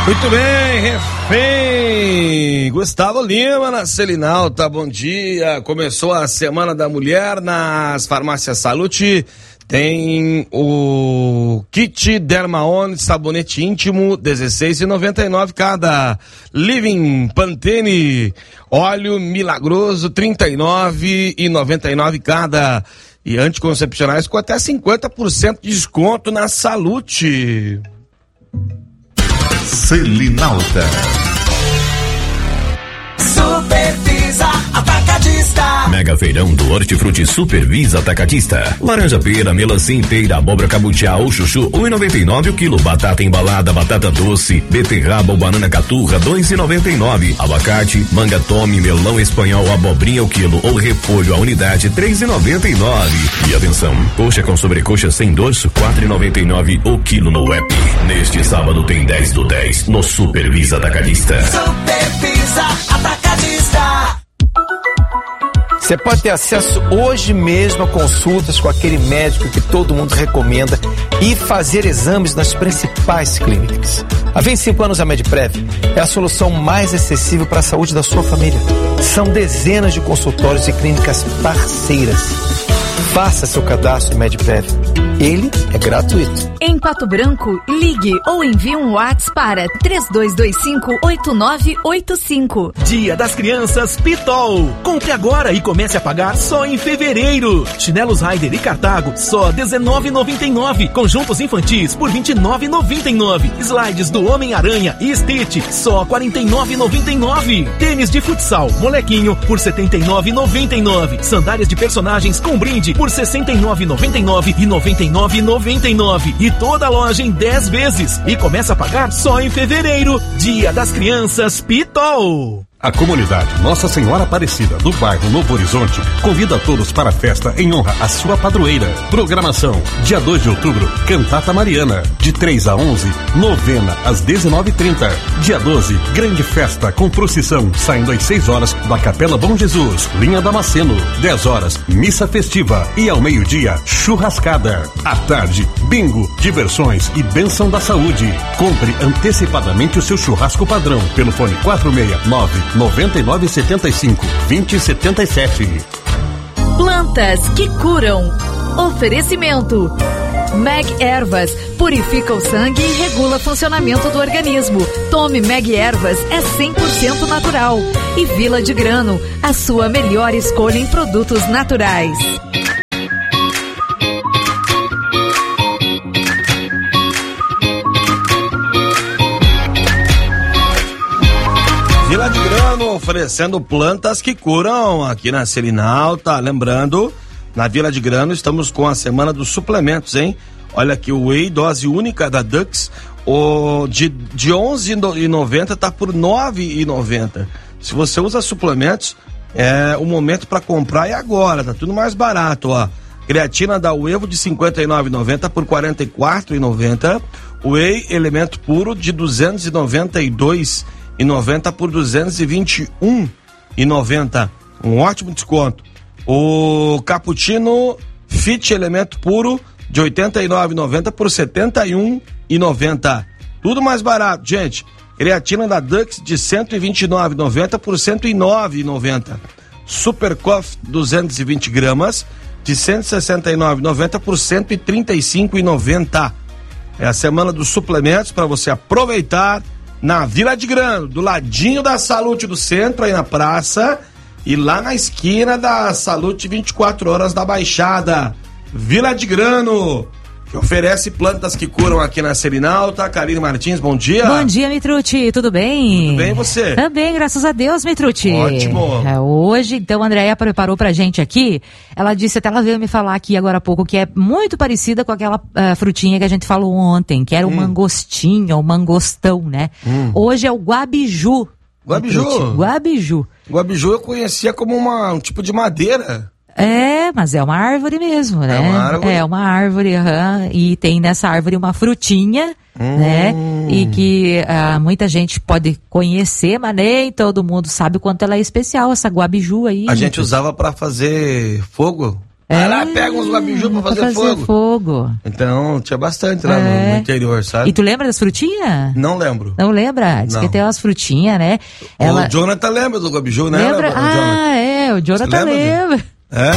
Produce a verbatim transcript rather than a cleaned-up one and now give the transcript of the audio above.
Muito bem, refém. Gustavo Lima na Selinalta, bom dia. Começou a Semana da Mulher nas farmácias Salute. Tem o kit Dermaon sabonete íntimo, dezesseis reais e noventa e nove centavos cada. Living Pantene óleo milagroso, trinta e nove reais e noventa e nove centavos cada. E anticoncepcionais com até cinquenta por cento de desconto na Salute. Selinalta. Supervisa Atacadista. Mega feirão do Hortifruti Supervisa Atacadista. Laranja pera, melancia inteira, abóbora cabutiá ou chuchu, um e noventa e nove o quilo. Batata embalada, batata doce, beterraba ou banana caturra, dois e noventa e nove. Abacate, manga tome, melão espanhol, abobrinha o quilo ou repolho a unidade, três e noventa e nove. E atenção, coxa com sobrecoxa sem dorso, quatro e noventa e nove o quilo no app. Neste sábado tem dez do dez no Supervisa Atacadista. Supervisa Atacadista. Você pode ter acesso hoje mesmo a consultas com aquele médico que todo mundo recomenda e fazer exames nas principais clínicas. Há vinte e cinco anos a Medprev é a solução mais acessível para a saúde da sua família. São dezenas de consultórios e clínicas parceiras. Faça seu cadastro no Medprev. Ele é gratuito. Em Pato Branco, ligue ou envie um WhatsApp para três dois dois cinco, oito nove oito cinco. Dia das Crianças Pitol. Compre agora e comece a pagar só em fevereiro. Chinelos Raider e Cartago só dezenove reais e noventa e nove centavos. Conjuntos infantis por vinte e nove reais e noventa e nove centavos. Slides do Homem-Aranha e Stitch só quarenta e nove reais e noventa e nove centavos. Tênis de futsal Molequinho por setenta e nove reais e noventa e nove centavos. Sandálias de personagens com brinde por sessenta e nove reais e noventa e nove centavos e noventa e nove reais e noventa e nove centavos. E toda a loja em dez vezes. E começa a pagar só em fevereiro. Dia das Crianças Pitol. A comunidade Nossa Senhora Aparecida do bairro Novo Horizonte convida a todos para a festa em honra à sua padroeira. Programação: dia dois de outubro, Cantata Mariana, de três a onze, novena às dezenove e trinta. Dia doze, grande festa com procissão, saindo às seis horas da Capela Bom Jesus, linha Damasceno. dez horas, missa festiva e ao meio-dia, churrascada. À tarde, bingo, diversões e bênção da saúde. Compre antecipadamente o seu churrasco padrão pelo fone quatro seis nove noventa e nove setenta e cinco vinte setenta e sete. Plantas que curam. Oferecimento: Meg Ervas purifica o sangue e regula o funcionamento do organismo. Tome Meg Ervas, é cem por cento natural. E Vila de Grano, a sua melhor escolha em produtos naturais. Vila de Grano oferecendo plantas que curam aqui na Selinalta. Lembrando, na Vila de Grano estamos com a semana dos suplementos, hein? Olha aqui, o Whey dose única da Dux, o de, de onze reais e noventa centavos tá por nove reais e noventa centavos. Se você usa suplementos, é o momento para comprar é agora, tá tudo mais barato, ó. Creatina da Uevo de cinquenta e nove reais e noventa centavos por quarenta e quatro reais e noventa centavos. Whey elemento puro de duzentos e noventa e dois reais e noventa por duzentos e vinte e um reais e noventa centavos. Um ótimo desconto. O Cappuccino Fit elemento puro de oitenta e nove reais e noventa por setenta e um reais e noventa centavos. Tudo mais barato, gente. Creatina da Dux de cento e vinte e nove reais e noventa por cento e nove reais e noventa centavos. Super Coffee duzentos e vinte gramas de cento e sessenta e nove reais e noventa centavos por cento e trinta e cinco reais e noventa centavos. É a semana dos suplementos para você aproveitar na Vila de Grano, do ladinho da Salute do centro, aí na praça, e lá na esquina da Salute vinte e quatro horas da Baixada. Vila de Grano, que oferece plantas que curam aqui na Selinalta. Karine Martins, bom dia. Bom dia, Mitrucci, tudo bem? Tudo bem, e você? Também, graças a Deus, Mitrucci. Ótimo. É, hoje, então, a Andréia preparou pra gente aqui, ela disse, até ela veio me falar aqui agora há pouco, que é muito parecida com aquela uh, frutinha que a gente falou ontem, que era o hum. mangostinho, o mangostão, né? Hum. Hoje é o guabiju. Guabiju? Mitrucci. Guabiju. Guabiju eu conhecia como uma, um tipo de madeira. É, mas é uma árvore mesmo, né? É uma árvore? É uma árvore, uhum, e tem nessa árvore uma frutinha, hum. né? E que uh, muita gente pode conhecer, mas nem todo mundo sabe o quanto ela é especial, essa guabiju aí. A gente usava para fazer fogo Vai lá, pega uns guabiju pra fazer, pra fazer fogo. fogo. Então, tinha bastante lá É. no, no interior, sabe? E tu lembra das frutinhas? Não lembro. Não lembra? Diz Não. que tem umas frutinhas, né? Ela... O Jonathan lembra do guabiju, né? Lembra? o Ah, Jonathan? é, o Jonathan lembra, lembra.